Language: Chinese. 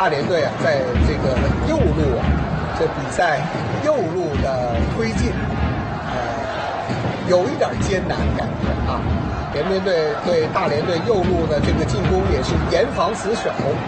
大连队啊，在这个右路啊，这比赛右路的推进，有一点艰难感觉啊。联队对大连队右路的这个进攻也是严防死守。